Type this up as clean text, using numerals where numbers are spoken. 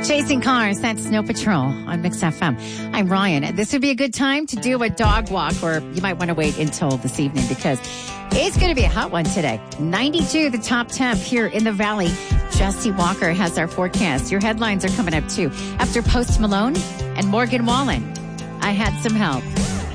Chasing Cars, that's Snow Patrol on Mix FM. I'm Ryan. This would be a good time to do a dog walk, or you might want to wait until this evening because it's going to be a hot one today. 92, the top temp here in the valley. Jesse Walker has our forecast. Your headlines are coming up too. After Post Malone and Morgan Wallen, I Had Some Help.